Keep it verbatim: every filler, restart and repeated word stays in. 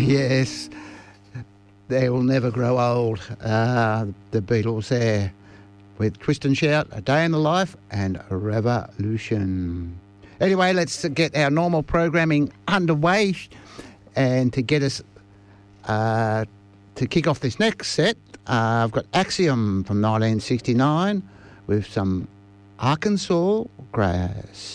Yes, they will never grow old. Uh, the Beatles there with Twist and Shout, A Day in the Life and Revolution. Anyway, let's get our normal programming underway, and to get us uh, to kick off this next set, uh, I've got Axiom from nineteen sixty-nine with some Arkansas Grass.